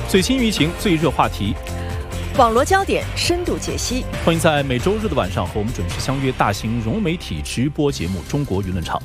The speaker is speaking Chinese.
最新舆情、最热话题， 网络焦点深度解析。 欢迎在每周日的晚上和我们准时相约大型融媒体直播节目《中国舆论场》。